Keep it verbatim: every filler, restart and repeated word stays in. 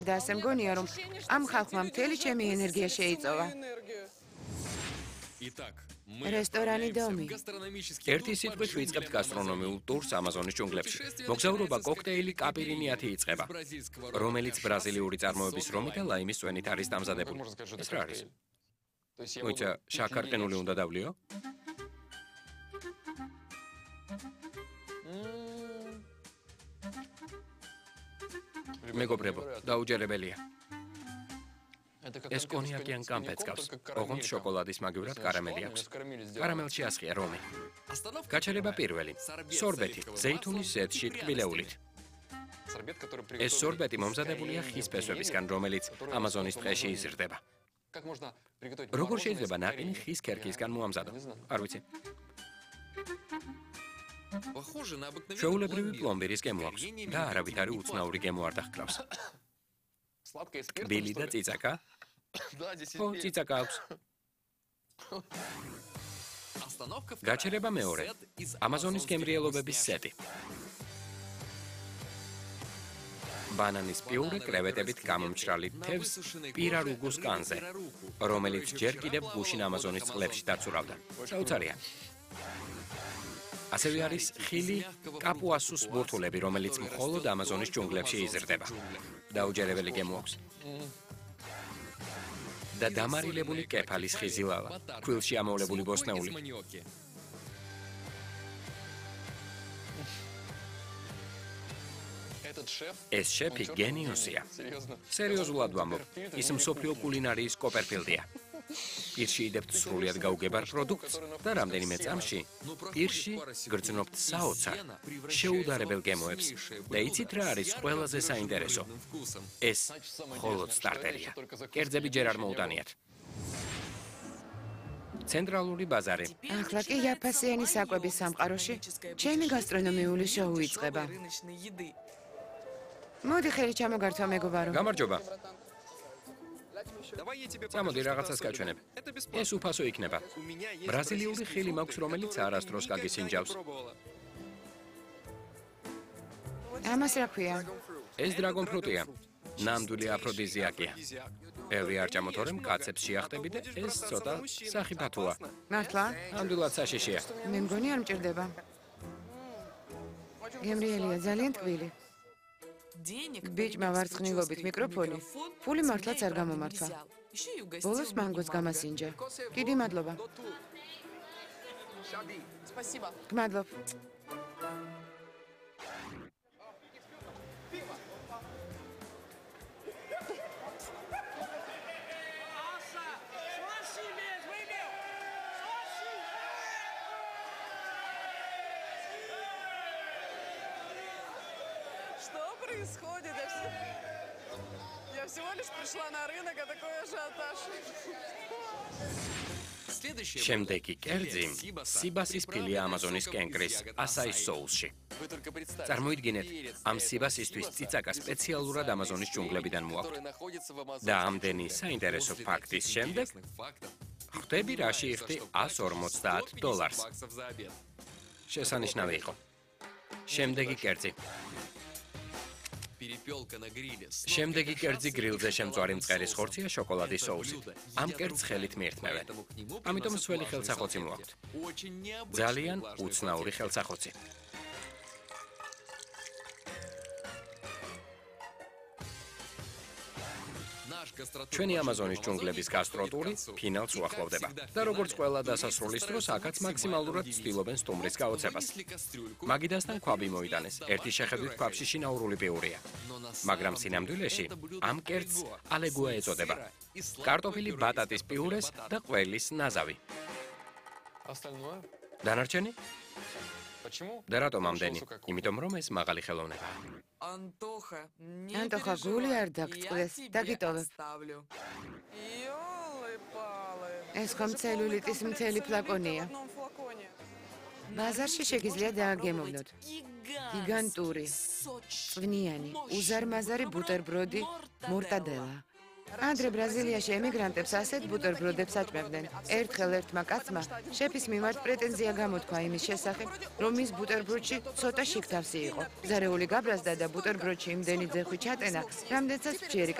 და ასე მგონია, რომ ამ ხალხმა მთელი ჩემი ენერგია შეიწოვა. რესტორანი დომი. ერთი სიტყვით ვიწყებთ გასტრონომიულ ტურს ამაზონის ჯუნგლებში. მოგზაურობა კოქტეილი კაპირინიათი იწყება, რომელიც ბრაზილიური წარმოების რომი და ლაიმის წვენით არის დამზადებული. ეს რა არის? მოიცა, შაქარყინული უნდა დავლიო? მეგობრებო, დაუჯერებელია. ეს კონიაკი ან კამპეტს გავს, ოღონდ შოკოლადის მაგივრად კარამელი აქვს. კარამელში ასხია რომი. გაჩერება პირველი. სორბეტი, ზეითუნის ზეთში ტკბილეულით. ეს სორბეტი მომზადებულია ხის ფესვებისგან, რომელიც ამაზონის ტყეში იზრდება. როგორ შეიძლება ნაყინი ხის ქერქისგან მოამზადო? არ ვიცი. ჩვეულებრივი პლომბირის გემო აქვს და არავითარი უცნაური გემო არ დაჰკრავს. ტკბილი და წიწაკა? ო, წიწაკა აქვს. გაჩერება მეორე. ამაზონის გემრიელობების სეტი. ბანანის პიურე კრევეტებით გამომჭრალი თევზ პირარუგუს კანზე, რომელიც ჯერ კიდევ გუშინ ამაზონის წყლებში დაცურავდა. საოცარია. ასევე არის ხილი კაპუასუს ბურთულები, რომელიც მხოლოდ ამაზონის ჯუნგლებში იზრდება. დაუჯერებელი გემო აქვს. და დამარილებული კეფალის ხიზი ლალა, ქვილში ამოვლებული ბოსტნეული. ეს შეფი გენიოსია. სერიოზულად ვამბობ, ის მსოფლიო კულინარიის კოპერფილდია. პირში იდებთ სრულიად გაუგებარ პროდუქტს და რამდენიმე წამში პირში გრძნობთ საოცარ, შეუდარებელ გემოებს. და იცით რა არის ყველაზე საინტერესო? ეს მხოლოდ სტარტერია. კერძები ჯერ არ მოუტანიათ. ცენტრალური ბაზარი. ახლა კი იაფასიანი საკვების სამყაროში ჩემი გასტრონომიული შოუ იწყება. მოდი ხელი ჩამოგართვა მეგობარო. გამარჯობა. წამოდი რაღაცას გაჩვენებ. ეს უფასო იქნება. ბრაზილიური ხილი მაქვს, რომელიც არასდროს გაგისინჯავს. ამას რა ქვია? ეს დრაგონფრუტია. ნამდვილი აფროდიზიაკია. ევრი არ ჭამოთორემ კაცებს შეახტები და ეს ცოტა სახიფათოა. მართლა? ნამდვილად საშიშია. მე მგონი არ მჭირდება. გემრიელია, ძალიან ტკბილი. ბიჭმა ვარცხნილობით მიკროფონი, ფული მართლაც არ გამომართვა. ბოლოს მანგოს გამასინჯა. კიდი მადლობა. გმადლობ. Что происходит? Я, все... Я всего лишь пришла на рынок, а такой ажиотаж. შემდეგი კერძი სიბასის ფილია ამაზონის კენკრის ასაის соуსში. წარმოიდგინეთ, ამ სიბასისთვის წიწაკა სპეციალურად ამაზონის ჯუნგლებიდან მოაქვთ. და ამდენი საინტერესო ფაქტის შემდეგ ხვდები რაში იხდი ას ორმოცდაათ დოლარს. შესანიშნავი იყო. შემდეგი კერძი. შემდეგი კერძი გრილზე შემწვარი მწყერის ხორცია შოკოლადის соусით. ამ კერძს ხელით მიირთმევენ. ამიტომ სველი ხელსახოცი მოაქვთ. ძალიან უცნაური ხელსახოცი. ჩვენი ამაზონის ჯუნგლების გასტროტური ფინალს უახლოვდება. და როგორც ყველა დასასრულის დროს, აქაც მაქსიმალურად ცდილობენ სტუმრის გაოცებას. მაგიდასთან ქვაბი მოიტანეს. ერთი შეხედვით ქვაბში შინაურული პიურია. მაგრამ სინამდვილეში ამ კერძს ალეგუა ეწოდება. კარტოფილი ბატატის პიურეს და ყველის ნაზავი. დანარჩენი? და რატომ ამდენი? იმიტომ რომ ეს მაღალი ხელოვნებაა. Антоха, Антоха, გული არ დაგწყდეს, დაგიტოვებ. Ёлы-палы. ეს ხომ ცელულიტის მთელი ფლაკონია. В одном флаконе. ბაზარში შეგიძლია დააგემოვნოთ. გიგანტური, წვნიანი, უზარმაზარი ბუტერბროდი, მორტადელა. ადრე ბრაზილიაში ემიგრანტებს ასეთ ბუტერბროდებს აჭმევდნენ. ერთხელ ერთმა კაცმა შეფის მიმართ პრეტენზია გამოთქვა იმის შესახებ, რომ მის ბუტერბროდში ცოტა შიგთავსი იყო. ზარეული გაბრაზდა და ბუტერბროდში იმდენი ძეხვი ჩატენა, რამდენსაც მჭიერი